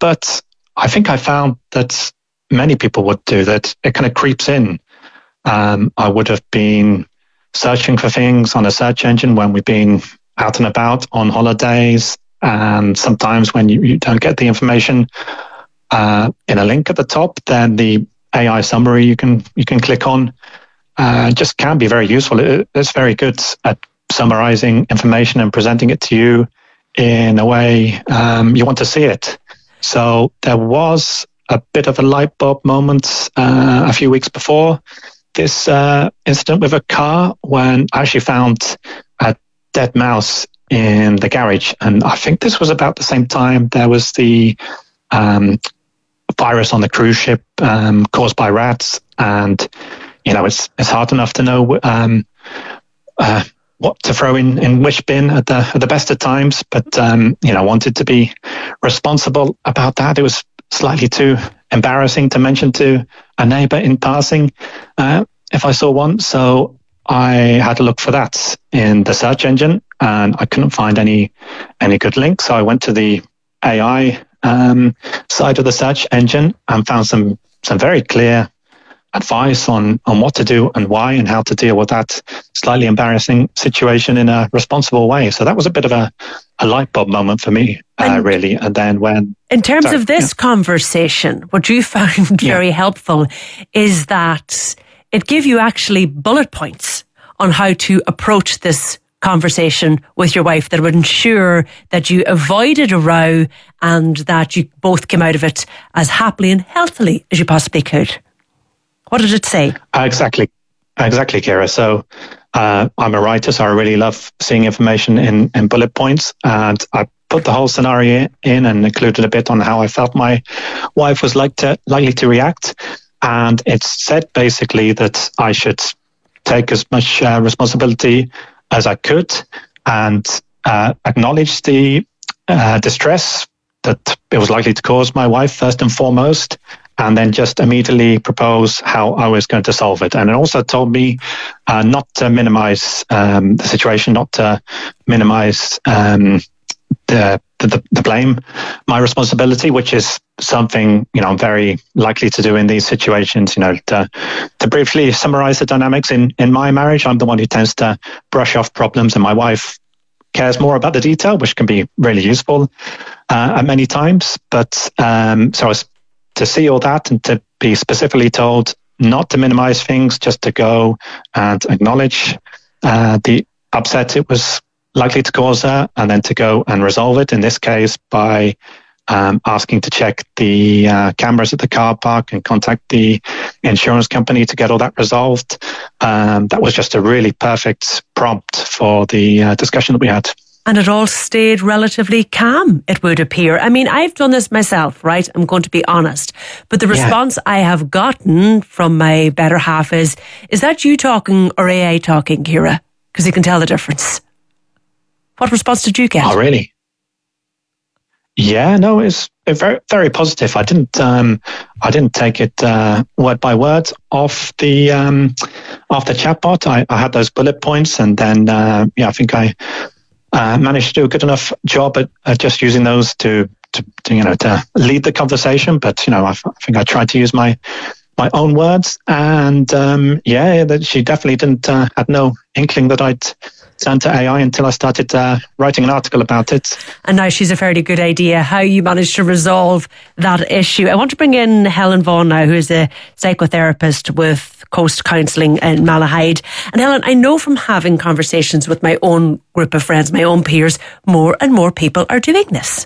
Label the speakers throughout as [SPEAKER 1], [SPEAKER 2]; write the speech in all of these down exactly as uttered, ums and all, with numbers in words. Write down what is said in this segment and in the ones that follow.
[SPEAKER 1] but I think I found that many people would do that. It kind of creeps in. Um, I would have been searching for things on a search engine when we've been out and about on holidays, and sometimes when you, you don't get the information uh, in a link at the top, then the A I summary you can you can click on uh, just can be very useful. It, it's very good at summarizing information and presenting it to you in a way um, you want to see it. So there was a bit of a light bulb moment uh, a few weeks before this uh, incident with a car when I actually found a dead mouse in the garage. And I think this was about the same time there was the um, virus on the cruise ship um, caused by rats. And, you know, it's it's hard enough to know um, uh, what to throw in, in which bin at the at the best of times. But, um, you know, I wanted to be responsible about that. It was slightly too embarrassing to mention to a neighbor in passing uh, if I saw one. So I had to look for that in the search engine, and I couldn't find any any good links. So I went to the A I um, side of the search engine and found some some very clear advice on on what to do and why and how to deal with that slightly embarrassing situation in a responsible way. So that was a bit of a, a light bulb moment for me, uh, really. And then when...
[SPEAKER 2] In terms
[SPEAKER 1] sorry,
[SPEAKER 2] of this yeah. conversation, what you found very yeah. helpful is that it gave you actually bullet points on how to approach this conversation with your wife that would ensure that you avoided a row and that you both came out of it as happily and healthily as you possibly could. What did it say?
[SPEAKER 1] Uh, exactly. Exactly, Ciara. So uh, I'm a writer, so I really love seeing information in, in bullet points. And I put the whole scenario in and included a bit on how I felt my wife was like to, likely to react. And it said basically that I should take as much uh, responsibility as I could and uh, acknowledge the uh, distress that it was likely to cause my wife first and foremost, and then just immediately propose how I was going to solve it. And it also told me uh, not to minimize um, the situation, not to minimize um, the, the the blame, my responsibility, which is something, you know, I'm very likely to do in these situations. You know, to, to briefly summarize the dynamics in, in my marriage, I'm the one who tends to brush off problems, and my wife cares more about the detail, which can be really useful uh, at many times. But um, so I was to see all that and to be specifically told not to minimize things, just to go and acknowledge uh, the upset it was likely to cause her, and then to go and resolve it, in this case by um, asking to check the uh, cameras at the car park and contact the insurance company to get all that resolved. Um, that was just a really perfect prompt for the uh, discussion that we had.
[SPEAKER 2] And it all stayed relatively calm, it would appear. I mean, I've done this myself, right? I'm going to be honest. But the response yeah. I have gotten from my better half is, is that you talking or A I talking, Ciara? Because you can tell the difference. What response did you get?
[SPEAKER 1] Oh, really? Yeah, no, it's very, very positive. I didn't, um, I didn't take it uh, word by word off the um, off the chatbot. I, I had those bullet points, and then uh, yeah, I think I uh, managed to do a good enough job at, at just using those to, to, to, you know, to lead the conversation. But you know, I, I think I tried to use my my own words, and um, yeah, that she definitely didn't uh, had no inkling that I'd turn to A I until I started uh, writing an article about it.
[SPEAKER 2] And now she's a fairly good idea how you managed to resolve that issue. I want to bring in Helen Vaughan now, who is a psychotherapist with Coast Counselling in Malahide. And Helen, I know from having conversations with my own group of friends, my own peers, more and more people are doing this.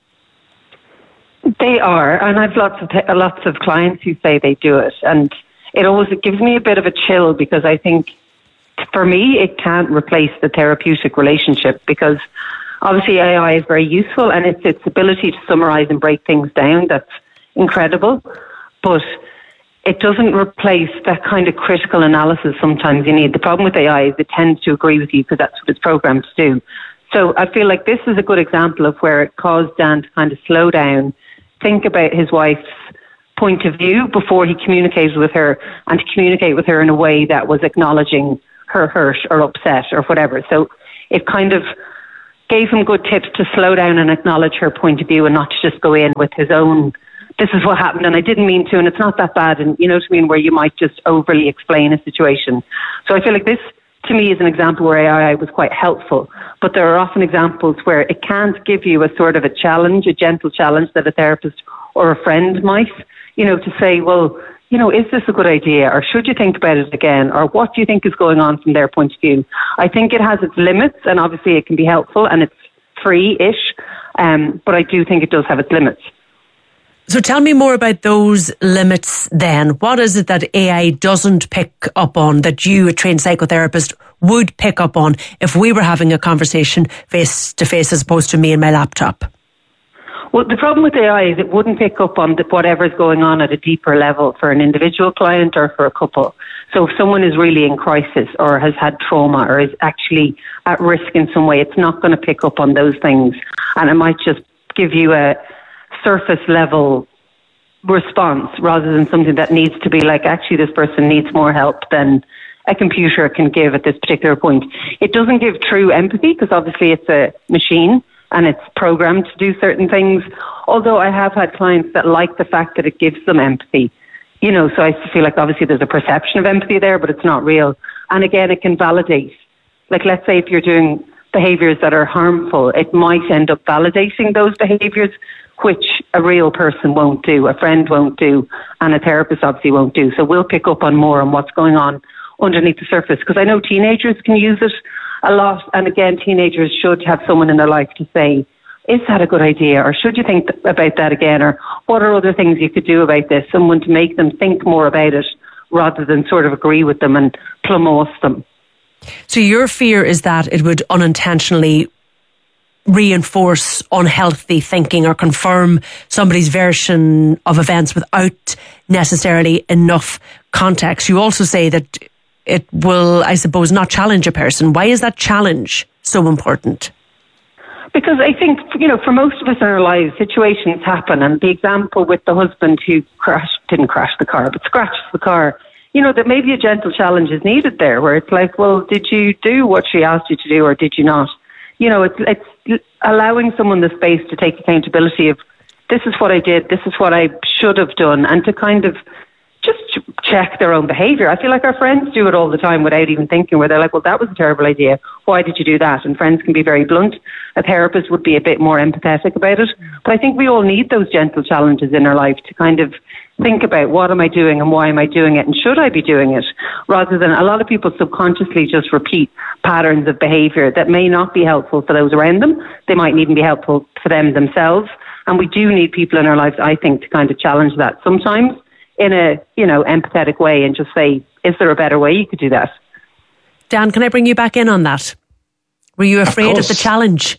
[SPEAKER 3] They are, and I've lots of t- lots of clients who say they do it, and it always it gives me a bit of a chill, because I think for me it can't replace the therapeutic relationship, because obviously A I is very useful and it's its ability to summarize and break things down that's incredible, but it doesn't replace that kind of critical analysis sometimes you need. The problem with A I is it tends to agree with you because that's what it's programmed to do. So I feel like this is a good example of where it caused Dan to kind of slow down, think about his wife's point of view before he communicated with her, and to communicate with her in a way that was acknowledging her hurt or upset or whatever. So it kind of gave him good tips to slow down and acknowledge her point of view and not to just go in with his own, this is what happened and I didn't mean to and it's not that bad, and you know what I mean, where you might just overly explain a situation. So I feel like this, to me, is an example where A I was quite helpful. But there are often examples where it can't give you a sort of a challenge, a gentle challenge that a therapist or a friend might, you know, to say, well, you know, is this a good idea, or should you think about it again, or what do you think is going on from their point of view? I think it has its limits, and obviously it can be helpful, and it's free-ish, um, but I do think it does have its limits.
[SPEAKER 2] So tell me more about those limits then. What is it that A I doesn't pick up on that you, a trained psychotherapist, would pick up on if we were having a conversation face to face as opposed to me and my laptop?
[SPEAKER 3] Well, the problem with A I is it wouldn't pick up on the, whatever's going on at a deeper level for an individual client or for a couple. So if someone is really in crisis or has had trauma or is actually at risk in some way, it's not going to pick up on those things. And it might just give you a surface level response rather than something that needs to be like, actually, this person needs more help than a computer can give at this particular point. It doesn't give true empathy because obviously it's a machine and it's programmed to do certain things. Although I have had clients that like the fact that it gives them empathy. You know, so I feel like obviously there's a perception of empathy there, but it's not real. And again, it can validate. Like, let's say if you're doing behaviours that are harmful, it might end up validating those behaviours, which a real person won't do, a friend won't do, and a therapist obviously won't do. So we'll pick up on more on what's going on underneath the surface. Because I know teenagers can use it a lot. And again, teenagers should have someone in their life to say, is that a good idea? Or should you think th- about that again? Or what are other things you could do about this? Someone to make them think more about it rather than sort of agree with them and plumb off them.
[SPEAKER 2] So your fear is that it would unintentionally reinforce unhealthy thinking or confirm somebody's version of events without necessarily enough context. You also say that it will, I suppose, not challenge a person. Why is that challenge so important?
[SPEAKER 3] Because I think, you know, for most of us in our lives, situations happen. And the example with the husband who crashed, didn't crash the car, but scratched the car, you know, that maybe a gentle challenge is needed there where it's like, well, did you do what she asked you to do or did you not? You know, it's, it's allowing someone the space to take accountability of this is what I did, this is what I should have done, and to kind of just check their own behaviour. I feel like our friends do it all the time without even thinking, where they're like, well, that was a terrible idea. Why did you do that? And friends can be very blunt. A therapist would be a bit more empathetic about it. But I think we all need those gentle challenges in our life to kind of think about what am I doing and why am I doing it and should I be doing it, rather than a lot of people subconsciously just repeat patterns of behaviour that may not be helpful for those around them. They might even be helpful for them themselves. And we do need people in our lives, I think, to kind of challenge that sometimes in a, you know, empathetic way and just say, is there a better way you could do that?
[SPEAKER 2] Dan, can I bring you back in on that? Were you afraid of, of the challenge?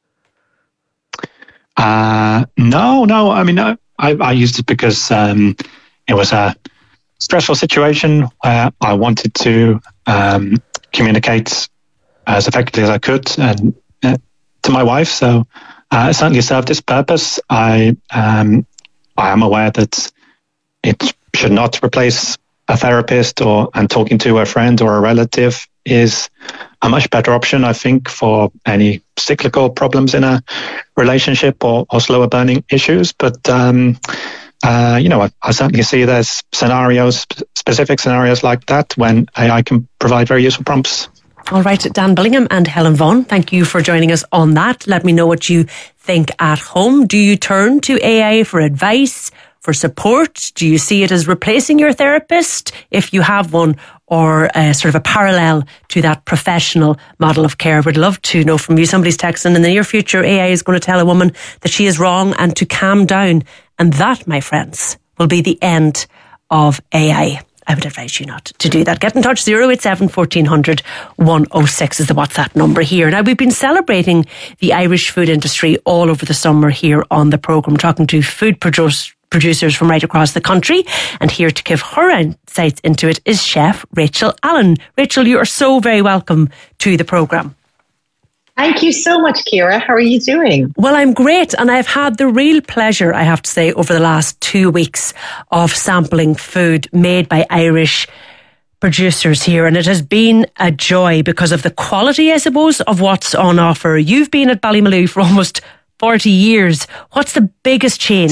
[SPEAKER 1] Uh, no, no. I mean, I, I, I used it because um, it was a stressful situation where I wanted to um, communicate as effectively as I could and uh, to my wife. So uh, it certainly served its purpose. I um, I am aware that it should not replace a therapist, or and talking to a friend or a relative is a much better option, I think, for any cyclical problems in a relationship or, or slower burning issues. But, um, uh, you know, I, I certainly see there's scenarios, specific scenarios like that when A I can provide very useful prompts.
[SPEAKER 2] All right, Dan Billingham and Helen Vaughan, thank you for joining us on that. Let me know what you think at home. Do you turn to A I for advice, for support? Do you see it as replacing your therapist, if you have one, or a, sort of a parallel to that professional model of care? We'd love to know from you. Somebody's texting, in the near future, A I is going to tell a woman that she is wrong and to calm down. And that, my friends, will be the end of A I. I would advise you not to do that. Get in touch. zero eight seven, fourteen hundred, one oh six is the WhatsApp number here. Now, we've been celebrating the Irish food industry all over the summer here on the programme, talking to food producers producers from right across the country. And here to give her insights into it is chef Rachel Allen. Rachel, you are so very welcome to the programme.
[SPEAKER 4] Thank you so much, Ciara. How are you doing?
[SPEAKER 2] Well, I'm great, and I've had the real pleasure, I have to say, over the last two weeks of sampling food made by Irish producers here, and it has been a joy because of the quality, I suppose, of what's on offer. You've been at Ballymaloe for almost forty years. What's the biggest change